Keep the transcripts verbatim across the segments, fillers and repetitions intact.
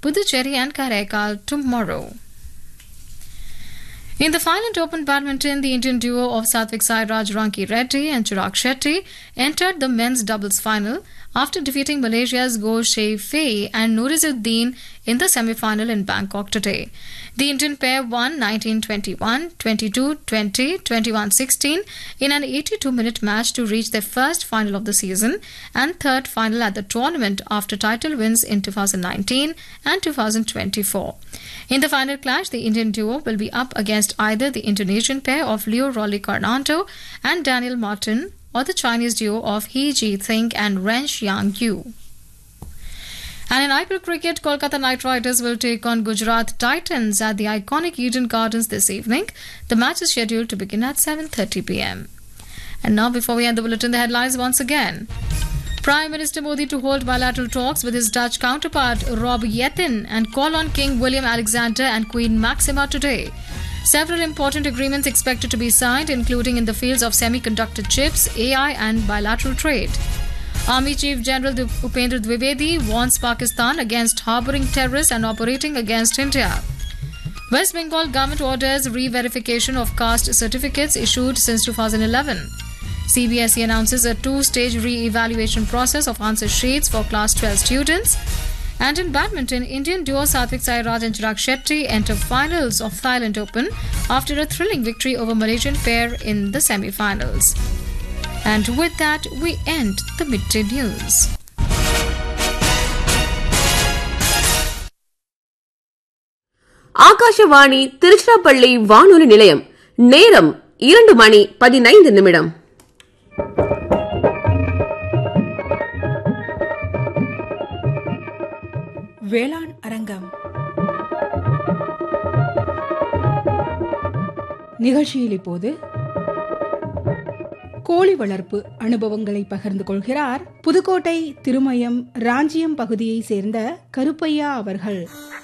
Puducherry and Karaikal tomorrow. In the Finland Open Badminton, the Indian duo of Satvik Sairaj Ranki Reddy and Chirag Shetty entered the men's doubles final after defeating Malaysia's Goh Shei Fei and Nurizuddin in the semi-final in Bangkok today. The Indian pair won nineteen twenty-one, twenty-two twenty, twenty-one sixteen in an eighty-two minute match to reach their first final of the season and third final at the tournament after title wins in two thousand nineteen and two thousand twenty-four. In the final clash, the Indian duo will be up against either the Indonesian pair of Leo Rolly Karnanto and Daniel Martin or the Chinese duo of He Ji-think and Ren Xiang-yu. And in I P L cricket, Kolkata Knight Riders will take on Gujarat Titans at the iconic Eden Gardens this evening. The match is scheduled to begin at seven thirty p m. And now, before we end the bulletin, the headlines once again. Prime Minister Modi to hold bilateral talks with his Dutch counterpart Rob Jetten and call on King William Alexander and Queen Maxima today. Several important agreements expected to be signed, including in the fields of semiconductor chips, A I and bilateral trade. Army Chief General Upendra Dwivedi warns Pakistan against harbouring terrorists and operating against India. West Bengal government orders re-verification of caste certificates issued since two thousand eleven. C B S E announces a two-stage re-evaluation process of answer sheets for class twelve students. And in badminton, Indian duo Satvik Sairaj and Chirag Shetty enter finals of Thailand Open after a thrilling victory over Malaysian pair in the semi-finals. And with that, we end the midday news. Akashvani Tiruchirappalli வானொலி நிலையம். நேரம் இரண்டு மணி பதினைந்து நிமிடம். வேளாண் அரங்கம் நிகழ்ச்சியில் இப்போது கோழி வளர்ப்பு அனுபவங்களை பகிர்ந்து கொள்கிறார் புதுக்கோட்டை திருமயம் ராஞ்சியம் பகுதியை சேர்ந்த கருப்பையா அவர்கள்.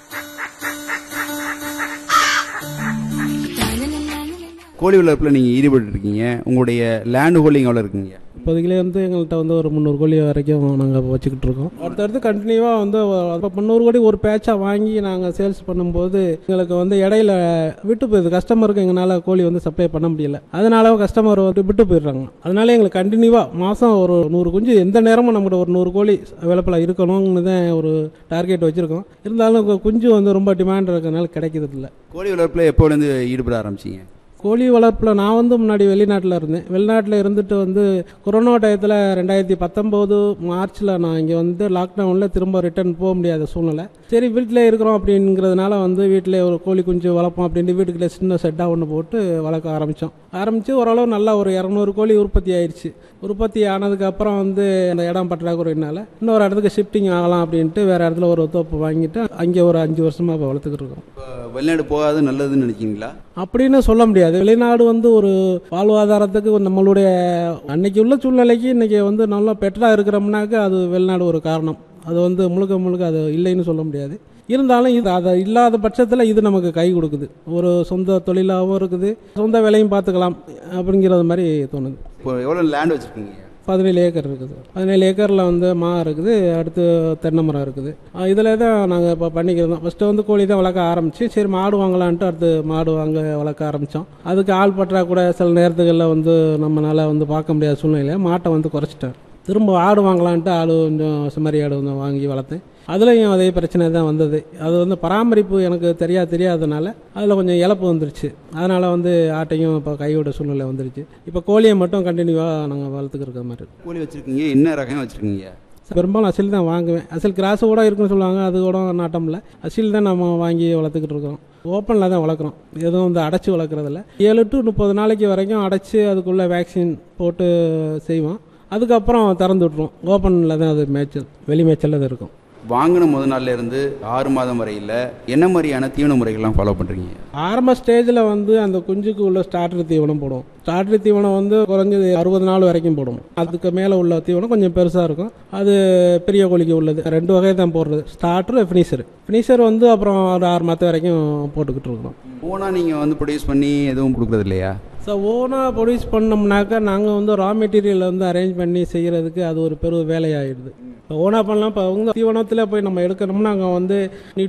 கோழி வளர்ப்பில் நீங்கள் ஈடுபட்டு இருக்கீங்க. உங்களுடைய லேண்ட் ஹோல்டிங் எவ்வளோ இருக்குங்க? இப்போதைக்கு வந்து எங்கள்கிட்ட வந்து ஒரு முந்நூறு கோழி வரைக்கும் நாங்கள் வச்சுக்கிட்டு இருக்கோம். அடுத்தடுத்து கண்டினியூவாக வந்து முந்நூறு கோழி ஒரு பேட்சாக வாங்கி நாங்கள் சேல்ஸ் பண்ணும்போது எங்களுக்கு வந்து இடையில விட்டு போயிடுது. கஸ்டமருக்கு எங்களால் கோழி வந்து சப்ளை பண்ண முடியல. அதனால கஸ்டமர் வந்து விட்டு போயிடுறாங்க. அதனால எங்களுக்கு கண்டினியூவாக மாதம் ஒரு நூறு குஞ்சு எந்த நேரமும் நம்மகிட்ட ஒரு நூறு கோழி அவைலபிளாக இருக்கணும்னு தான் ஒரு டார்கெட் வச்சுருக்கோம். இருந்தாலும் குஞ்சு வந்து ரொம்ப டிமாண்ட் இருக்கிறதுனால கிடைக்கிறது இல்லை. கோழி வளர்ப்பில் எப்போலேருந்து ஈடுபட ஆரம்பிச்சிங்க? கோழி வளர்ப்பில் நான் வந்து முன்னாடி வெளிநாட்டில் இருந்தேன். வெளிநாட்டில் இருந்துட்டு வந்து கொரோனா டயத்தில் ரெண்டாயிரத்தி பத்தொம்போது மார்ச்சில் நான் இங்கே வந்து லாக்டவுனில் திரும்ப ரிட்டர்ன் போக முடியாத சூழ்நிலை. சரி வீட்டிலே இருக்கிறோம் அப்படிங்கிறதுனால வந்து வீட்டிலே ஒரு கோழி குஞ்சு வளர்ப்போம் அப்படின்ட்டு வீட்டுக்குள்ளே சின்ன செட்டாக ஒன்று போட்டு வளர்க்க ஆரம்பித்தோம். ஆரம்பித்து ஓரளவு நல்லா ஒரு இரநூறு கோழி உற்பத்தி ஆயிடுச்சு. உற்பத்தி ஆனதுக்கப்புறம் வந்து அந்த இடம் பற்றாக்குறையினால இன்னொரு இடத்துக்கு ஷிஃப்டிங் ஆகலாம் அப்படின்ட்டு வேறு இடத்துல ஒரு தோப்பு வாங்கிட்டு அங்கே ஒரு அஞ்சு வருஷமாக இப்போ வளர்த்துக்கிட்டு இருக்கோம். வெளிநாடு போகாது நல்லதுன்னு நினைக்கிங்களா? அப்படின்னு சொல்ல முடியாது. வெளிநாடு வந்து ஒரு வாழ்வாதாரத்துக்கு நம்மளுடைய அன்னைக்கு உள்ள சூழ்நிலைக்கு இன்னைக்கு வந்து நல்லா பெட்டராக இருக்கிறோம்னாக்க அது வெளிநாடு ஒரு காரணம். அது வந்து முழுக்க முழுக்க அது இல்லைன்னு சொல்ல முடியாது. இருந்தாலும் இது அதை இல்லாத பட்சத்தில் இது நமக்கு கை கொடுக்குது. ஒரு சொந்த தொழிலாகவும் இருக்குது, சொந்த வேலையும் பார்த்துக்கலாம் அப்படிங்கிறது மாதிரி தோணுது. இப்போ எவ்வளோ லேண்ட் வச்சுருக்கீங்க? பதினேழு ஏக்கர் இருக்குது. பதினேழு ஏக்கரில் வந்து மா இருக்குது, அடுத்து தென்னை மரம் இருக்குது. இதில் தான் நாங்கள் இப்போ பண்ணிக்கிறோம். ஃபஸ்ட்டு வந்து கோழி தான் வளர்க்க ஆரம்பித்து சரி மாடு வாங்கலான்ட்டு அடுத்து மாடு வாங்க வளர்க்க ஆரம்பித்தோம். அதுக்கு ஆள் பற்றாக்கூட சில நேரத்துகளில் வந்து நம்மளால் வந்து பார்க்க முடியாத சூழ்நிலையில் மாட்டை வந்து குறைச்சிட்டார். திரும்ப ஆடு வாங்கலான்ட்டு ஆடு கொஞ்சம் செம்மறி ஆடு வந்து வாங்கி வளர்த்தேன். அதுலேயும் அதே பிரச்சனை தான் வந்தது. அது வந்து பராமரிப்பு எனக்கு தெரியா தெரியாதனால அதில் கொஞ்சம் இழப்பு வந்துருச்சு. அதனால் வந்து ஆட்டையும் இப்போ கைவிட சூழ்நிலை வந்துருச்சு. இப்போ கோழியை மட்டும் கண்டினியூவாக நாங்கள் வளர்த்துக்கிற மாதிரி. கோழி வச்சுருக்கீங்க, என்ன ரகம் வச்சுருக்கீங்க? பெரும்பாலும் அசில் தான் வாங்குவேன். அசில் கிராஸ் கூட இருக்குன்னு சொல்லுவாங்க, அது கூட நாட்டம் இல்லை. அசில் தான் நம்ம வாங்கி வளர்த்துக்கிட்டு இருக்கோம். ஓப்பனில் தான் வளர்க்குறோம், எதுவும் வந்து அடைச்சி வளர்க்குறதில்ல. ஏழு டு முப்பது நாளைக்கு வரைக்கும் அடைச்சி அதுக்குள்ளே வேக்சின் போட்டு செய்வோம். அதுக்கப்புறம் திறந்து விட்ருவோம். ஓப்பனில் தான் அது மேய்ச்சல், வெளி மேய்ச்சல் அது இருக்கும். வாங்கின முத நாள்ல இருந்து ஆறு மாதம் வரையில் என்ன மாதிரியான தீவன முறைகள்லாம் ஃபாலோ பண்ணுறீங்க? ஆரம்ப ஸ்டேஜில் வந்து அந்த குஞ்சுக்கு உள்ள ஸ்டார்டர் தீவனம் போடுவோம். ஸ்டார்டர் தீவனம் வந்து குறைஞ்சது அறுபது நாள் வரைக்கும் போடுவோம். அதுக்கு மேலே உள்ள தீவனம் கொஞ்சம் பெருசாக இருக்கும். அது பெரிய கோழிக்கு உள்ளது. ரெண்டு வகை தான் போடுறது, ஸ்டார்டர் ஃபினிஷர். ஃபினிஷர் வந்து அப்புறம் ஒரு ஆறு மாதம் வரைக்கும் போட்டுக்கிட்டு இருக்கணும். ஓனாக நீங்கள் வந்து ப்ரொடியூஸ் பண்ணி எதுவும் கொடுக்குறது இல்லையா? ஸோ ஓனாக ப்ரொடியூஸ் பண்ணோம்னாக்கா நாங்கள் வந்து ரா மெட்டீரியல் வந்து அரேஞ்ச் பண்ணி செய்கிறதுக்கு அது ஒரு பெரும் வேலையாகிடுது. இப்போ ஓனாக பண்ணலாம். இப்போ அவங்க தீவனத்தில் போய் நம்ம எடுக்கணும்னா அங்கே வந்து